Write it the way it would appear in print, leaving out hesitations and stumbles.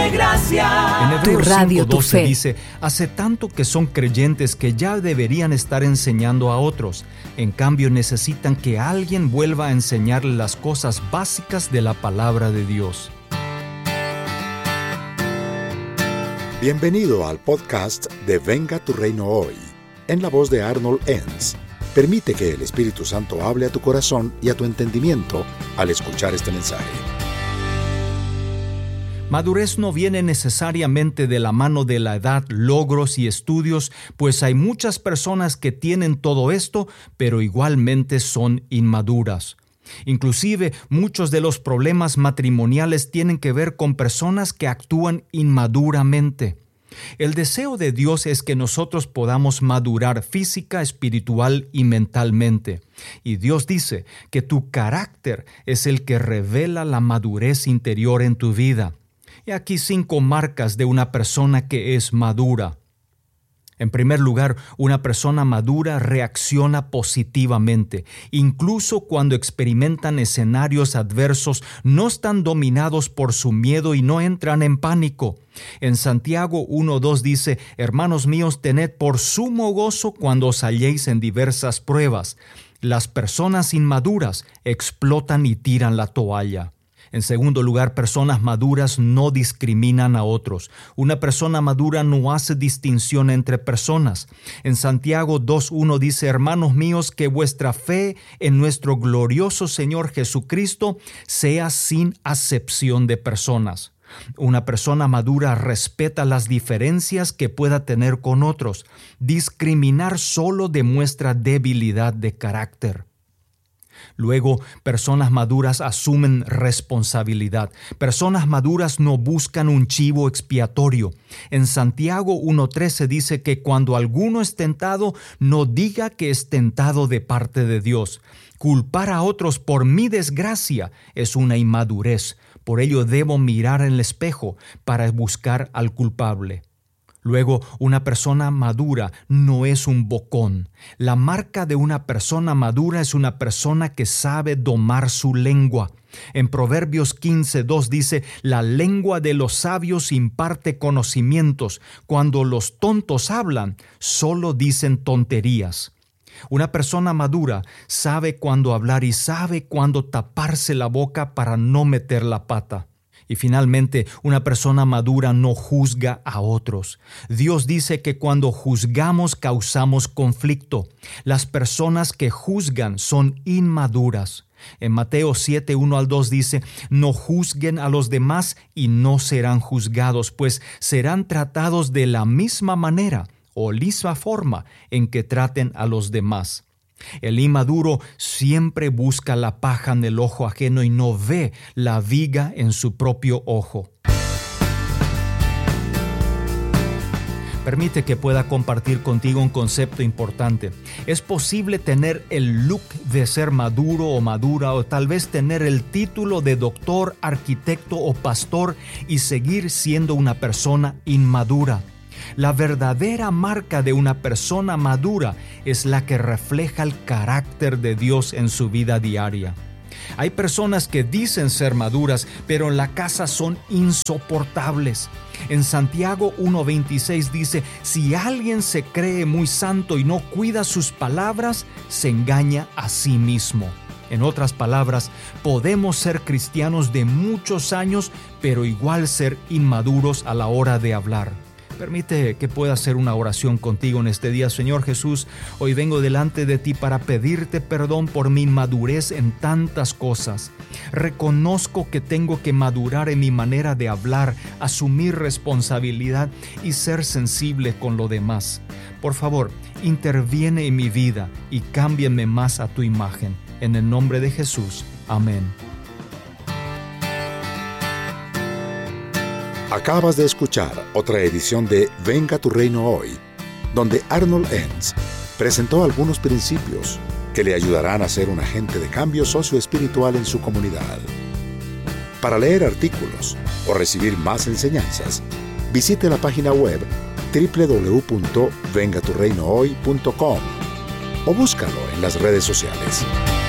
gracia. En Hebreos Tu radio, 5:12 tu fe. dice: hace tanto que son creyentes que ya deberían estar enseñando a otros. En cambio, necesitan que alguien vuelva a enseñarles las cosas básicas de la palabra de Dios. Bienvenido al podcast de Venga tu Reino Hoy, en la voz de Arnold Enns. Permite que el Espíritu Santo hable a tu corazón y a tu entendimiento al escuchar este mensaje. Madurez no viene necesariamente de la mano de la edad, logros y estudios, pues hay muchas personas que tienen todo esto, pero igualmente son inmaduras. Inclusive, muchos de los problemas matrimoniales tienen que ver con personas que actúan inmaduramente. El deseo de Dios es que nosotros podamos madurar física, espiritual y mentalmente. Y Dios dice que tu carácter es el que revela la madurez interior en tu vida. Y aquí 5 marcas de una persona que es madura. En primer lugar, una persona madura reacciona positivamente. Incluso cuando experimentan escenarios adversos, no están dominados por su miedo y no entran en pánico. En Santiago 1:2 dice: hermanos míos, tened por sumo gozo cuando os halléis en diversas pruebas. Las personas inmaduras explotan y tiran la toalla. En segundo lugar, personas maduras no discriminan a otros. Una persona madura no hace distinción entre personas. En Santiago 2:1 dice: hermanos míos, que vuestra fe en nuestro glorioso Señor Jesucristo sea sin acepción de personas. Una persona madura respeta las diferencias que pueda tener con otros. Discriminar solo demuestra debilidad de carácter. Luego, personas maduras asumen responsabilidad. Personas maduras no buscan un chivo expiatorio. En Santiago 1:13 dice que cuando alguno es tentado, no diga que es tentado de parte de Dios. Culpar a otros por mi desgracia es una inmadurez. Por ello debo mirar en el espejo para buscar al culpable. Luego, una persona madura no es un bocón. La marca de una persona madura es una persona que sabe domar su lengua. En Proverbios 15:2 dice: la lengua de los sabios imparte conocimientos. Cuando los tontos hablan, solo dicen tonterías. Una persona madura sabe cuándo hablar y sabe cuándo taparse la boca para no meter la pata. Y finalmente, una persona madura no juzga a otros. Dios dice que cuando juzgamos causamos conflicto. Las personas que juzgan son inmaduras. En Mateo 7:1-2 dice: no juzguen a los demás y no serán juzgados, pues serán tratados de la misma manera o misma forma en que traten a los demás. El inmaduro siempre busca la paja en el ojo ajeno y no ve la viga en su propio ojo. Permite que pueda compartir contigo un concepto importante. Es posible tener el look de ser maduro o madura, o tal vez tener el título de doctor, arquitecto o pastor y seguir siendo una persona inmadura. La verdadera marca de una persona madura es la que refleja el carácter de Dios en su vida diaria. Hay personas que dicen ser maduras, pero en la casa son insoportables. En Santiago 1:26 dice: si alguien se cree muy santo y no cuida sus palabras, se engaña a sí mismo. En otras palabras, podemos ser cristianos de muchos años, pero igual ser inmaduros a la hora de hablar. Permite que pueda hacer una oración contigo en este día. Señor Jesús, hoy vengo delante de ti para pedirte perdón por mi inmadurez en tantas cosas. Reconozco que tengo que madurar en mi manera de hablar, asumir responsabilidad y ser sensible con lo demás. Por favor, interviene en mi vida y cámbiame más a tu imagen. En el nombre de Jesús. Amén. Acabas de escuchar otra edición de Venga tu Reino Hoy, donde Arnold Enns presentó algunos principios que le ayudarán a ser un agente de cambio socioespiritual en su comunidad. Para leer artículos o recibir más enseñanzas, visite la página web www.vengaturreinohoy.com o búscalo en las redes sociales.